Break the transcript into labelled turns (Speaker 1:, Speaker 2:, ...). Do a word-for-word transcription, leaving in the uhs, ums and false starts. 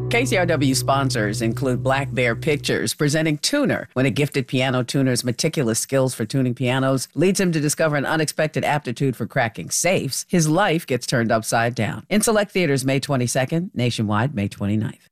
Speaker 1: K C R W sponsors include Black Bear Pictures, presenting Tuner. When a gifted piano tuner's meticulous skills for tuning pianos leads him to discover an unexpected aptitude for cracking safes, his life gets turned upside down. In select theaters May twenty-second, nationwide May twenty-ninth.